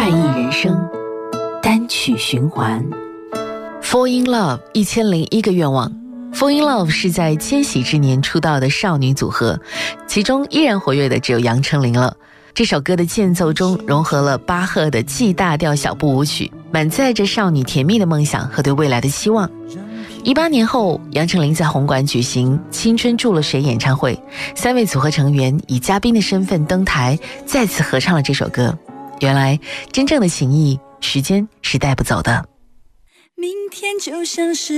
快意人生，单曲循环。 Fall in Love 1001个愿望。 Fall in Love 是在千禧之年出道的少女组合，其中依然活跃的只有杨丞琳了。这首歌的间奏中融合了巴赫的 G 大调小步舞曲，满载着少女甜蜜的梦想和对未来的希望。18年后，杨丞琳在红馆举行青春住了谁演唱会，3位组合成员以嘉宾的身份登台，再次合唱了这首歌。原来真正的情谊，时间是带不走的。 明天就像是